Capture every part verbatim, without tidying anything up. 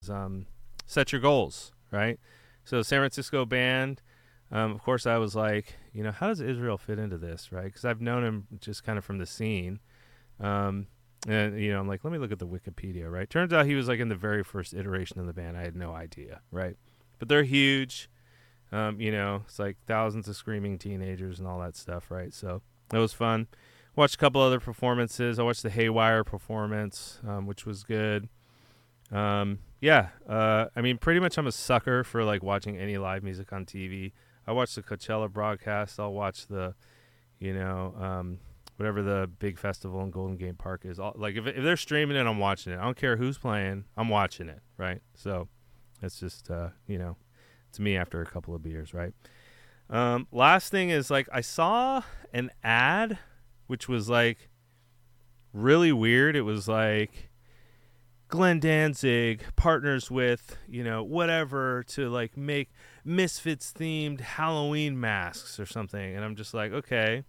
um, Set Your Goals, right? So San Francisco band. Um, of course, I was like, you know, how does Israel fit into this, right? Because I've known him just kind of from the scene. Um, and, you know, I'm like, let me look at the Wikipedia, right? Turns out he was like in the very first iteration of the band. I had no idea, right? But they're huge. Um, you know, it's like thousands of screaming teenagers and all that stuff, right? So that was fun. Watched a couple other performances. I watched the Haywire performance, um, which was good. Um, yeah, uh, I mean, pretty much I'm a sucker for like watching any live music on T V. I watch the Coachella broadcast. I'll watch the, you know, um, whatever the big festival in Golden Gate Park is. All, like if if they're streaming it, I'm watching it. I don't care who's playing. I'm watching it, right? So it's just, uh, you know, to me after a couple of beers, right? Um, last thing is like I saw an ad, which was like really weird. It was like Glenn Danzig partners with, you know, whatever to like make Misfits themed Halloween masks or something. And I'm just like, okay,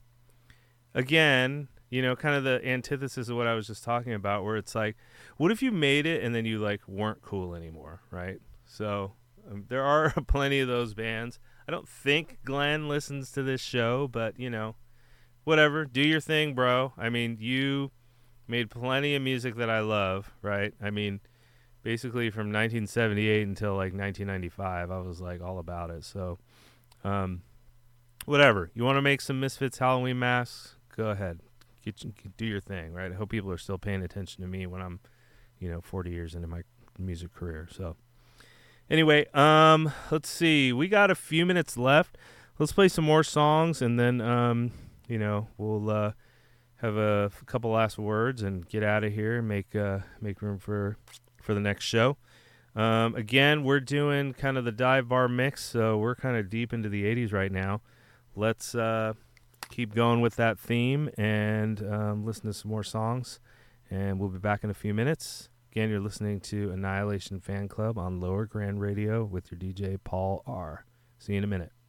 again, you know, kind of the antithesis of what I was just talking about, where it's like, what if you made it and then you like weren't cool anymore, right? So um, there are plenty of those bands. I don't think Glenn listens to this show, but you know, whatever, do your thing, bro. I mean, you made plenty of music that I love, right? I mean, basically from nineteen seventy-eight until like nineteen ninety-five, I was like all about it. So, um, whatever. You want to make some Misfits Halloween masks? Go ahead. Get, do your thing, right? I hope people are still paying attention to me when I'm, you know, forty years into my music career. So, anyway, um, let's see. We got a few minutes left. Let's play some more songs, and then, um, you know, we'll uh, have a f- couple last words and get out of here and make uh, make room for for the next show. Um, again, we're doing kind of the dive bar mix, so we're kind of deep into the eighties right now. Let's uh, keep going with that theme and um, listen to some more songs, and we'll be back in a few minutes. Again, you're listening to Annihilation Fan Club on Lower Grand Radio with your D J, Paul R. See you in a minute.